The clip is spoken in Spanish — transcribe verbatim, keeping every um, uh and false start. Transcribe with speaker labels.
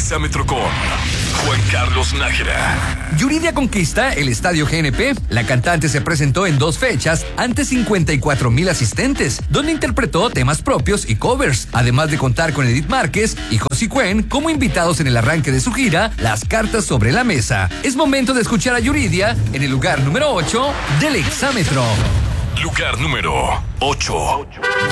Speaker 1: Exámetro con Juan Carlos Nájera.
Speaker 2: Yuridia conquista el Estadio G N P. La cantante se presentó en dos fechas ante cincuenta y cuatro mil asistentes, donde interpretó temas propios y covers, además de contar con Edith Márquez y Josie Cuen como invitados en el arranque de su gira Las Cartas sobre la Mesa. Es momento de escuchar a Yuridia en el lugar número ocho del Exámetro.
Speaker 1: Lugar número ocho.